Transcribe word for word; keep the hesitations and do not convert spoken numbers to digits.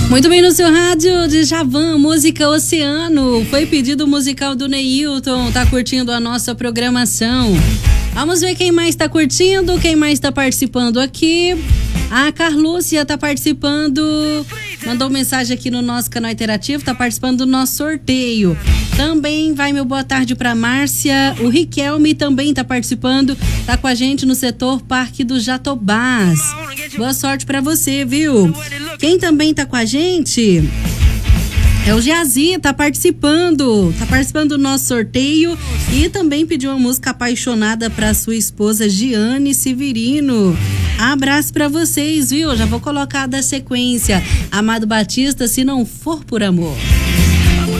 Muito bem, no seu rádio de Javan, música Oceano. Foi pedido musical do Neilton, tá curtindo a nossa programação. Vamos ver quem mais tá curtindo, quem mais tá participando aqui. A Carlúcia tá participando, mandou mensagem aqui no nosso canal interativo, tá participando do nosso sorteio. Também vai meu boa tarde pra Márcia. O Riquelme também tá participando, tá com a gente no setor Parque do Jatobás. Boa sorte pra você, viu? Quem também tá com a gente é o Geazi, tá participando, tá participando do nosso sorteio e também pediu uma música apaixonada pra sua esposa Giane Severino. Abraço pra vocês, viu? Já vou colocar da sequência. Amado Batista, Se Não For Por Amor.